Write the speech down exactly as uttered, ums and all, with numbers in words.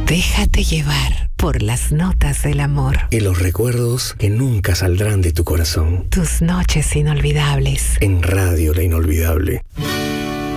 Déjate llevar por las notas del amor. Y los recuerdos que nunca saldrán de tu corazón. Tus noches inolvidables. En Radio La Inolvidable.